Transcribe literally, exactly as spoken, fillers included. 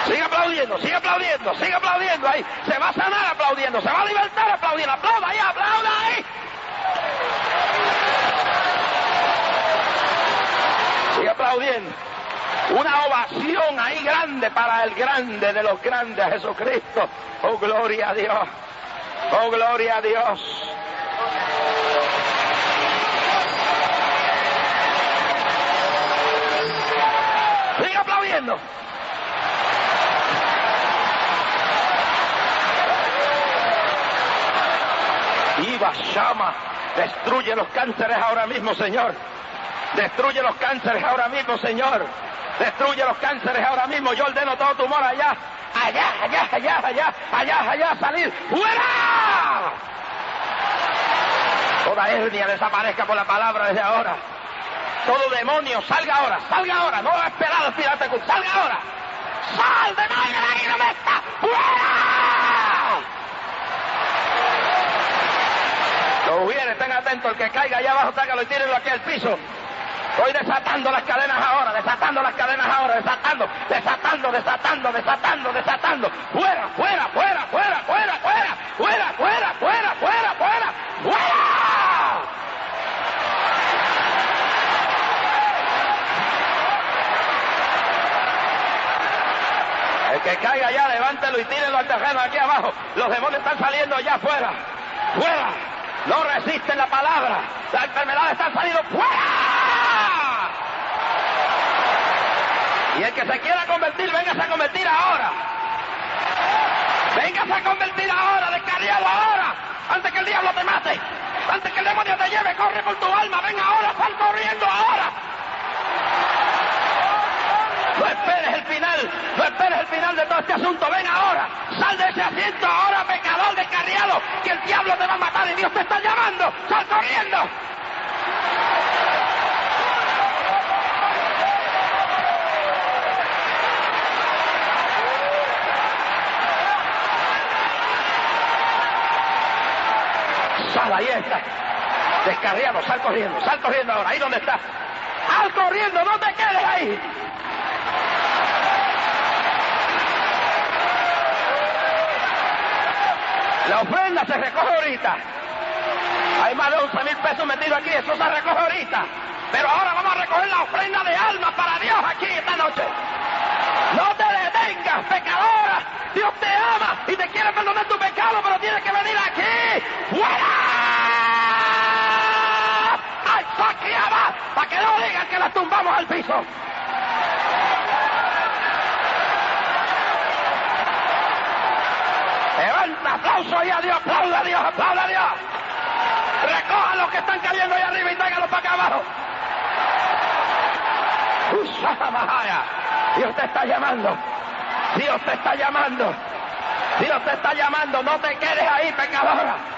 Sigue aplaudiendo, sigue aplaudiendo, sigue aplaudiendo ahí. Se va a sanar aplaudiendo, se va a libertar aplaudiendo. Aplauda ahí, aplauda ahí. Sigue aplaudiendo. Una ovación ahí grande para el grande de los grandes, Jesucristo. Oh, gloria a Dios. Oh, gloria a Dios. Sigue aplaudiendo. Iba Shama, destruye los cánceres ahora mismo, Señor. Destruye los cánceres ahora mismo, Señor. Destruye los cánceres ahora mismo. Yo ordeno todo tumor allá, allá, allá, allá, allá, allá, allá, salir. ¡Fuera! Toda hernia desaparezca por la palabra desde ahora. Todo demonio, salga ahora, salga ahora. No va a esperar al pirata, salga ahora. ¡Sal, demonio, ahí no me está! ¡Fuera! Los viene, estén atentos, el que caiga allá abajo, tágalo y tírenlo aquí al piso. Estoy desatando las cadenas ahora, desatando las cadenas ahora, desatando, desatando, desatando, desatando, desatando. Fuera, fuera, fuera, fuera, fuera, fuera, fuera, fuera, fuera, fuera, fuera, fuera. El que caiga allá, levántelo y tírenlo al terreno aquí abajo. Los demonios están saliendo allá afuera, fuera. No resisten la palabra. Las enfermedades están saliendo fuera. Y el que se quiera convertir, véngase a convertir ahora. Véngase a convertir ahora, descarriado ahora. Antes que el diablo te mate. Antes que el demonio te lleve, corre por tu alma. Ven ahora, sal corriendo ahora. No esperes el final, no esperes el final de todo este asunto. Ven ahora, sal de ese asiento ahora, pecador descarriado, que el diablo te va a matar y Dios te está llamando. Sal corriendo. Sal, ahí está. Descarriado, sal corriendo, sal corriendo ahora, ahí donde está. Sal corriendo, no te quedes ahí. La ofrenda se recoge ahorita. Hay más de once mil pesos metidos aquí, eso se recoge ahorita. Pero ahora vamos a recoger la ofrenda de alma para Dios aquí esta noche. No te detengas, pecadora. Dios te ama y te quiere perdonar tu pecado, pero tienes que venir aquí. ¡Fuera! ¡Ay, saqueaba! Para que no digan que la tumbamos al piso. Levanta, aplauso ahí a Dios, aplauda a Dios, aplauda a Dios. Recoja los que están cayendo ahí arriba y tráiganlos para acá abajo. Dios te está llamando. Dios te está llamando. Dios te está llamando. No te quedes ahí, pecadora.